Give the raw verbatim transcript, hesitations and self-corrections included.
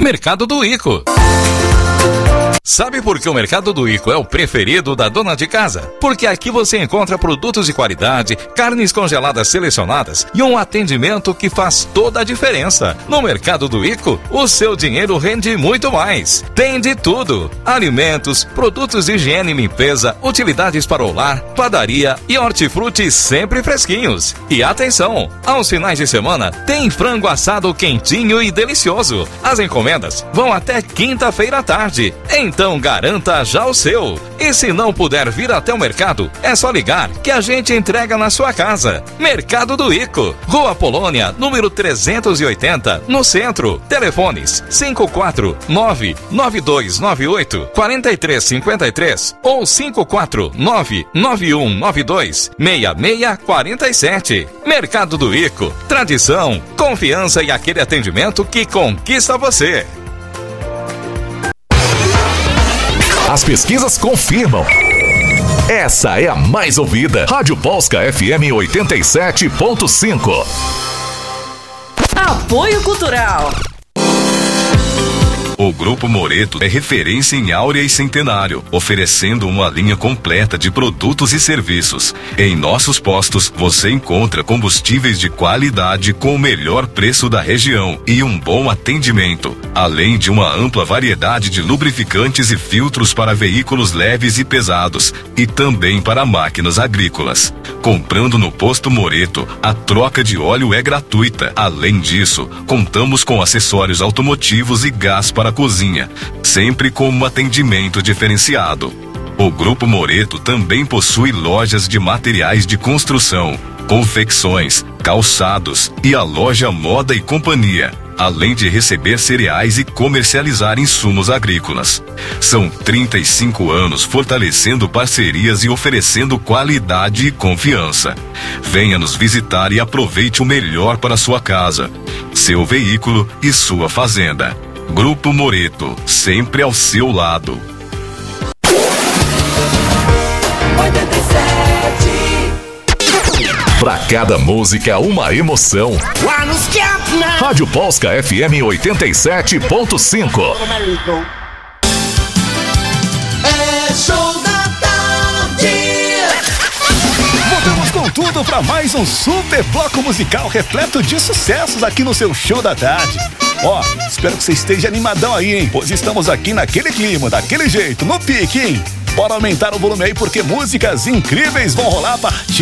Mercado do Ico. Sabe por que o Mercado do Ico é o preferido da dona de casa? Porque aqui você encontra produtos de qualidade, carnes congeladas selecionadas e um atendimento que faz toda a diferença. No Mercado do Ico, o seu dinheiro rende muito mais. Tem de tudo: alimentos, produtos de higiene e limpeza, utilidades para o lar, padaria e hortifruti sempre fresquinhos. E atenção, aos finais de semana tem frango assado quentinho e delicioso. As encomendas vão até quinta-feira à tarde. Então garanta já o seu. E se não puder vir até o mercado, é só ligar que a gente entrega na sua casa. Mercado do Ico, Rua Polônia, número trezentos e oitenta, no centro. Telefones cinco quatro nove nove dois nove oito quatro três cinco três ou cinco quatro nove nove um nove dois seis seis quatro sete. Mercado do Ico, tradição, confiança e aquele atendimento que conquista você. As pesquisas confirmam. Essa é a mais ouvida. Rádio Polska F M oitenta e sete ponto cinco. Apoio Cultural. O Grupo Moreto é referência em Áurea e Centenário, oferecendo uma linha completa de produtos e serviços. Em nossos postos, você encontra combustíveis de qualidade com o melhor preço da região e um bom atendimento, além de uma ampla variedade de lubrificantes e filtros para veículos leves e pesados, e também para máquinas agrícolas. Comprando no Posto Moreto, a troca de óleo é gratuita. Além disso, contamos com acessórios automotivos e gás para cozinha, sempre com um atendimento diferenciado. O Grupo Moreto também possui lojas de materiais de construção, confecções, calçados e a loja Moda e Companhia, além de receber cereais e comercializar insumos agrícolas. São trinta e cinco anos fortalecendo parcerias e oferecendo qualidade e confiança. Venha nos visitar e aproveite o melhor para sua casa, seu veículo e sua fazenda. Grupo Moreto, sempre ao seu lado. oitenta e sete. Pra cada música, uma emoção. Rádio Polska F M oitenta e sete ponto cinco. É show da tarde. Voltamos com tudo para mais um super bloco musical repleto de sucessos aqui no seu Show da Tarde. Ó, oh, espero que você esteja animadão aí, hein? Pois estamos aqui naquele clima, daquele jeito, no pique, hein? Bora aumentar o volume aí porque músicas incríveis vão rolar a partir